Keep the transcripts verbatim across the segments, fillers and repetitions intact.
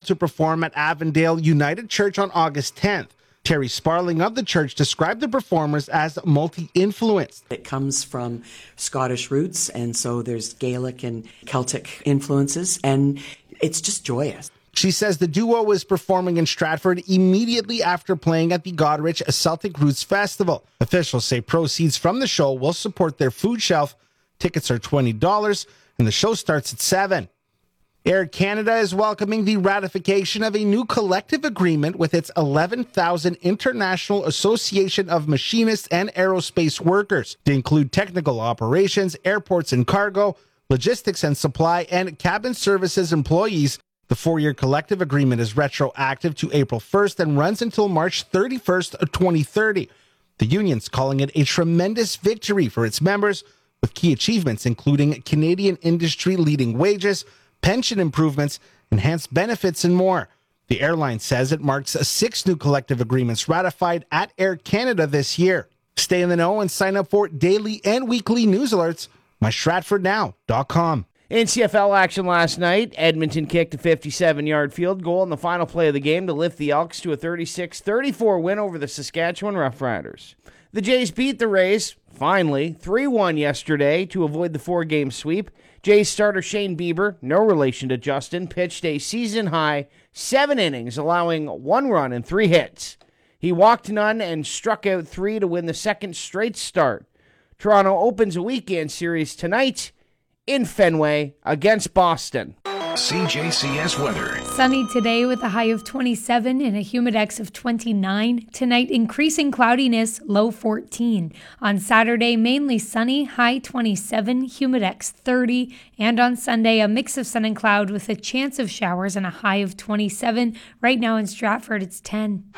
to perform at Avondale United Church on August tenth. Terry Sparling of the church described the performers as multi-influenced. It comes from Scottish roots, and so there's Gaelic and Celtic influences, and it's just joyous. She says the duo was performing in Stratford immediately after playing at the Goderich Celtic Roots Festival. Officials say proceeds from the show will support their food shelf. Tickets are twenty dollars, and the show starts at seven. Air Canada is welcoming the ratification of a new collective agreement with its eleven thousand International Association of Machinists and Aerospace Workers to include technical operations, airports and cargo, logistics and supply, and cabin services employees. The four-year collective agreement is retroactive to April first and runs until March thirty-first, twenty thirty. The union's calling it a tremendous victory for its members, with key achievements including Canadian industry-leading wages, pension improvements, enhanced benefits, and more. The airline says it marks six new collective agreements ratified at Air Canada this year. Stay in the know and sign up for daily and weekly news alerts. my stratford now dot com. In C F L action last night, Edmonton kicked a fifty-seven-yard field goal in the final play of the game to lift the Elks to a thirty-six thirty-four win over the Saskatchewan Roughriders. The Jays beat the Rays, finally, three one yesterday to avoid the four-game sweep. Jays starter Shane Bieber, no relation to Justin, pitched a season-high seven innings, allowing one run and three hits. He walked none and struck out three to win the second straight start. Toronto opens a weekend series tonight in Fenway against Boston. C J C S weather. Sunny today with a high of twenty-seven and a humidex of twenty-nine. Tonight, increasing cloudiness, low fourteen. On Saturday, mainly sunny, high twenty-seven, humidex thirty. And on Sunday, a mix of sun and cloud with a chance of showers and a high of twenty-seven. Right now in Stratford, it's ten.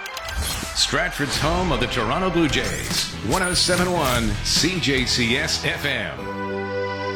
Stratford's home of the Toronto Blue Jays. one oh seven point one C J C S F M.